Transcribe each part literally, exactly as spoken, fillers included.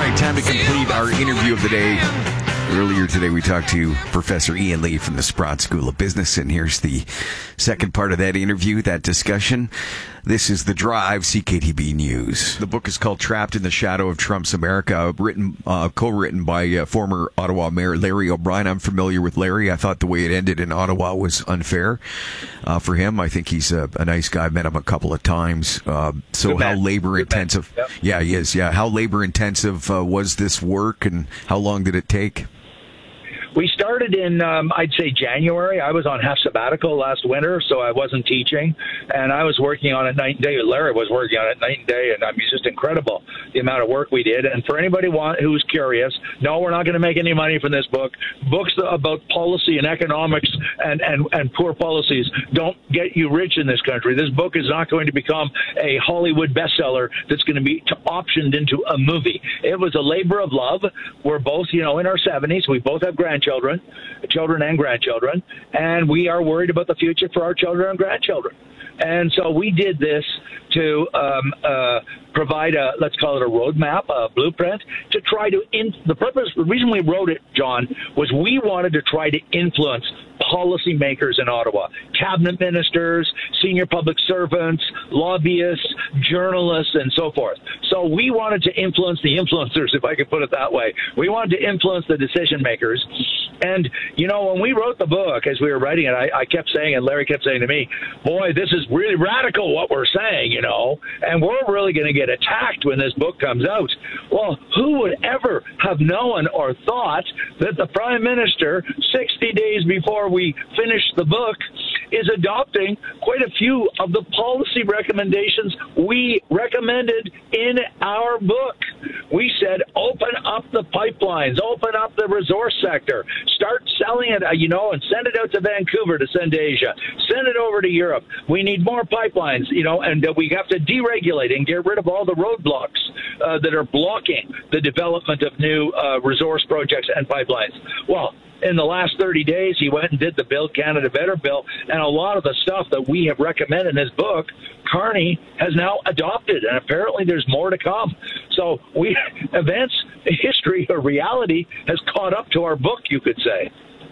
right, time to complete our interview of the day. Earlier today, we talked to Professor Ian Lee from the Sprott School of Business, and here's the second part of that interview, that discussion. This is The Drive, C K T B News. The book is called Trapped in the Shadow of Trump's America, written, uh, co-written by uh, former Ottawa Mayor Larry O'Brien. I'm familiar with Larry. I thought the way it ended in Ottawa was unfair uh, for him. I think he's a, a nice guy. I've met him a couple of times. Uh, so how labor-intensive... Yep. Yeah, he is. Yeah, how labor-intensive uh, was this work, and how long did it take? We started in, um, I'd say, January. I was on half sabbatical last winter, so I wasn't teaching, and I was working on it night and day. Larry was working on it night and day, and I mean, it's just incredible the amount of work we did. And for anybody want, who's curious, no, we're not going to make any money from this book. Books about policy and economics and, and, and poor policies don't get you rich in this country. This book is not going to become a Hollywood bestseller that's going to be optioned into a movie. It was a labor of love. We're both, you know, in our seventies. We both have grandchildren. Children, children and grandchildren, and we are worried about the future for our children and grandchildren. And so we did this to um, uh, provide a, let's call it a roadmap, a blueprint, to try to, in, the purpose, the reason we wrote it, John, was we wanted to try to influence policymakers in Ottawa, cabinet ministers, senior public servants, lobbyists, journalists, and so forth. So we wanted to influence the influencers, if I could put it that way. We wanted to influence the decision makers. And, you know, when we wrote the book, as we were writing it, I, I kept saying, and Larry kept saying to me, boy, this is really radical what we're saying, you know, and we're really going to get attacked when this book comes out. Well, who would ever have known or thought that the Prime Minister, sixty days before we finished the book, is adopting quite a few of the policy recommendations we recommended in our book. We said, open up the pipelines, open up the resource sector, start selling it, you know, and send it out to Vancouver to send to Asia, send it over to Europe. We need more pipelines, you know, and uh, we have to deregulate and get rid of all the roadblocks uh, that are blocking the development of new uh, resource projects and pipelines. Well, in the last thirty days, he went and did the Build Canada Better bill, and a lot of the stuff that we have recommended in his book, Carney has now adopted, and apparently there's more to come. So we events, history, or reality has caught up to our book, you could say.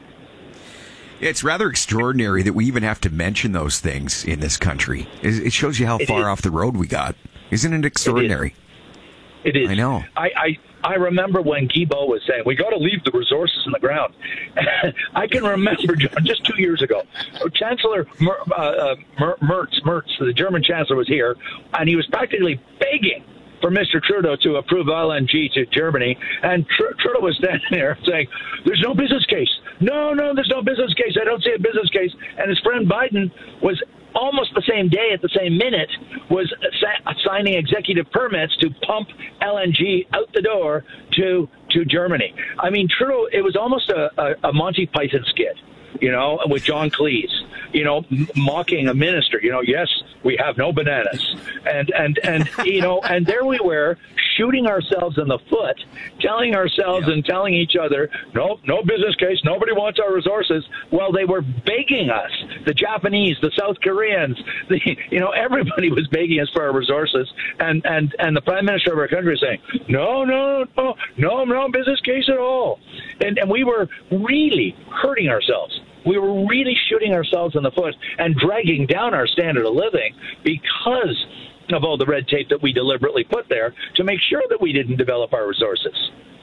It's rather extraordinary that we even have to mention those things in this country. It shows you how it far is. off the road we got. Isn't it extraordinary? It is. I know. I, I, I remember when Guilbeault was saying, we got to leave the resources in the ground. I can remember, John, just two years ago, Chancellor Mer, uh, Mer, Merz, Merz, the German Chancellor, was here, and he was practically begging for Mister Trudeau to approve L N G to Germany, and Tr- Trudeau was standing there saying, there's no business case. No, no, there's no business case. I don't see a business case. And his friend Biden was almost the same day, at the same minute, was sa- signing executive permits to pump L N G out the door to to Germany. I mean, Trudeau, it was almost a, a, a Monty Python skit, you know, with John Cleese, you know, m- mocking a minister, you know, yes, we have no bananas. And, and, and you know, and there we were, shooting ourselves in the foot, telling ourselves yeah. and telling each other, no, no business case, nobody wants our resources. Well, they were begging us, the Japanese, the South Koreans, the, you know, everybody was begging us for our resources. And, and, and the Prime Minister of our country is saying, no, no, no, no, no business case at all. And, and we were really hurting ourselves. We were really shooting ourselves in the foot and dragging down our standard of living because of all the red tape that we deliberately put there to make sure that we didn't develop our resources.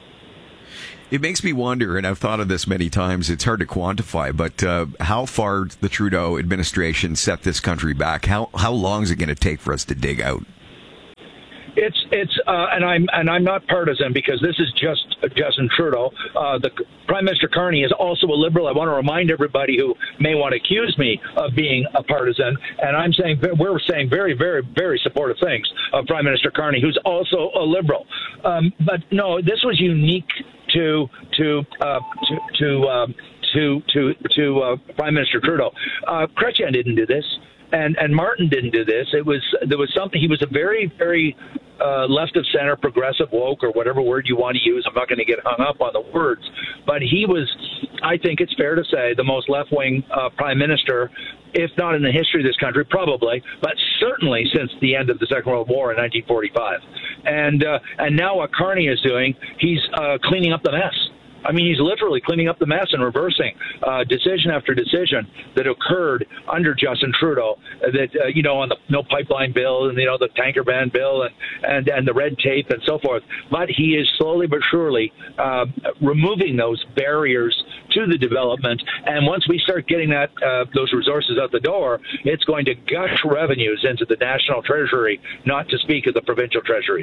It makes me wonder, and I've thought of this many times, it's hard to quantify, but uh, how far the Trudeau administration set this country back? How how long is it going to take for us to dig out? It's it's uh, and I'm and I'm not partisan because this is just Justin Trudeau. Uh, the Prime Minister Carney is also a Liberal. I want to remind everybody who may want to accuse me of being a partisan, and I'm saying we're saying very, very, very supportive things of Prime Minister Carney, who's also a Liberal. Um, but no, this was unique to to uh, to to um, to to, to uh, Prime Minister Trudeau. Uh, Chrétien didn't do this. And and Martin didn't do this. It was there was something. He was a very very uh, left of center, progressive, woke, or whatever word you want to use. I'm not going to get hung up on the words, but he was, I think it's fair to say, the most left wing uh, prime minister, if not in the history of this country, probably, but certainly since the end of the Second World War in nineteen forty-five. And uh, and now what Carney is doing, he's uh, cleaning up the mess. I mean, he's literally cleaning up the mess and reversing uh, decision after decision that occurred under Justin Trudeau. That uh, you know, on the no pipeline bill and you know the tanker ban bill and and and the red tape and so forth. But he is slowly but surely uh, removing those barriers to the development. And once we start getting that uh, those resources out the door, it's going to gush revenues into the national treasury, not to speak of the provincial treasuries.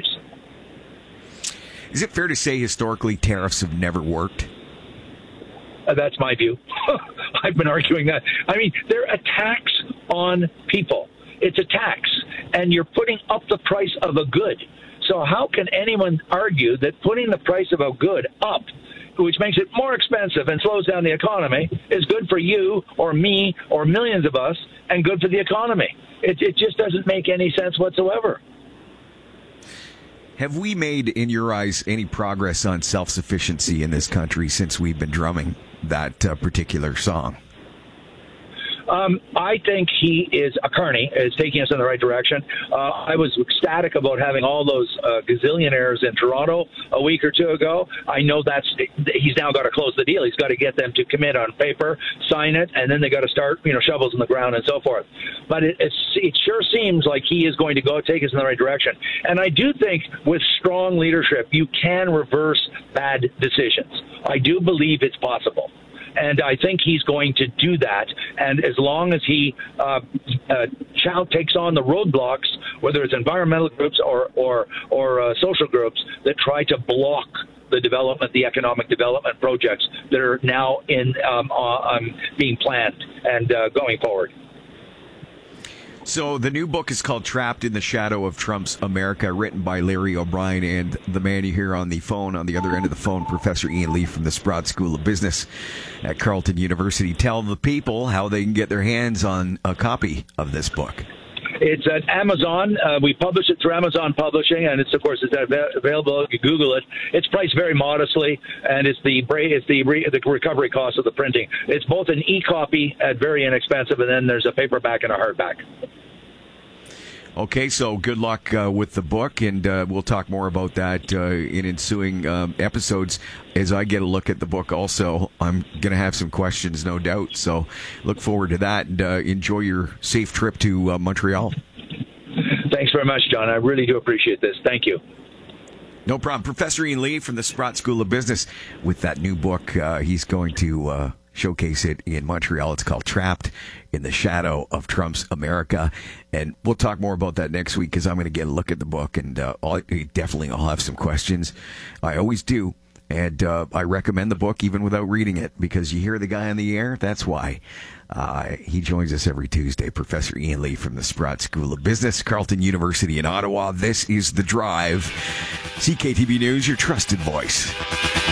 Is it fair to say historically tariffs have never worked? Uh, that's my view. I've been arguing that. I mean, they're a tax on people. It's a tax, and you're putting up the price of a good. So how can anyone argue that putting the price of a good up, which makes it more expensive and slows down the economy, is good for you or me or millions of us and good for the economy? It, it just doesn't make any sense whatsoever. Have we made, in your eyes, any progress on self-sufficiency in this country since we've been drumming that uh, particular song? Um, I think he is, uh, Carney is taking us in the right direction. Uh, I was ecstatic about having all those uh, gazillionaires in Toronto a week or two ago. I know that's, he's now got to close the deal. He's got to get them to commit on paper, sign it, and then they got to start, you know, shovels in the ground and so forth. But it, it's, it sure seems like he is going to go take us in the right direction. And I do think with strong leadership, you can reverse bad decisions. I do believe it's possible. And I think he's going to do that. And as long as he uh, uh, Chow takes on the roadblocks, whether it's environmental groups or or, or uh, social groups that try to block the development, the economic development projects that are now in um, uh, um, being planned and uh, going forward. So the new book is called Trapped in the Shadow of Trump's America, written by Larry O'Brien, and the man you hear on the phone, on the other end of the phone, Professor Ian Lee from the Sprott School of Business at Carleton University. Tell the people how they can get their hands on a copy of this book. It's at Amazon. Uh, we publish it through Amazon Publishing, and it's of course it's available. If you Google it, it's priced very modestly, and it's the it's the re, the recovery cost of the printing. It's both an e-copy at very inexpensive, and then there's a paperback and a hardback. Okay, so good luck uh, with the book, and uh, we'll talk more about that uh, in ensuing um, episodes. As I get a look at the book also, I'm going to have some questions, no doubt, so look forward to that, and uh, enjoy your safe trip to uh, Montreal. Thanks very much, John. I really do appreciate this. Thank you. No problem. Professor Ian Lee from the Sprott School of Business with that new book. Uh, he's going to uh, showcase it in Montreal. It's called Trapped in the Shadow of Trump's America. And we'll talk more about that next week because I'm going to get a look at the book. And uh, I'll, definitely I'll have some questions. I always do. And uh, I recommend the book even without reading it because you hear the guy on the air. That's why. Uh, he joins us every Tuesday, Professor Ian Lee from the Sprott School of Business, Carleton University in Ottawa. This is The Drive. C K T V News, your trusted voice.